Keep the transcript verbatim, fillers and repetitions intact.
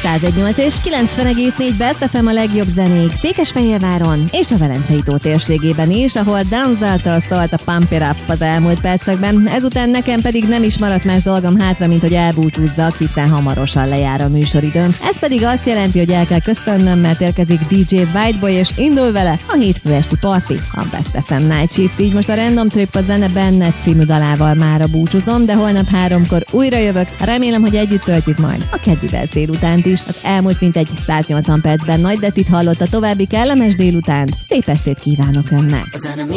száz egy nyolc és kilencven egész négy Best ef em a legjobb zenék Székesfehérváron és a Velencei tó térségében is, ahol Danzáltal szólt a Pump It Up az elmúlt percekben. Ezután nekem pedig nem is maradt más dolgom hátra, mint hogy elbúcsúzzak, hiszen hamarosan lejár a műsoridőm. Ez pedig azt jelenti, hogy el kell köszönnöm, mert érkezik dé dzsé Whiteboy, és indul vele a hétfő esti parti, a Best ef em Night Shift. Így most a Random Trip a zene Bennett című dalával mára búcsúzom, de holnap háromkor újra jövök. Remélem, hogy együtt töltjük majd a keddi Best délutánt is. Az elmúlt mintegy száznyolcvan percben Nagy Dettit hallott a további kellemes délutánt. Szép estét kívánok önnek!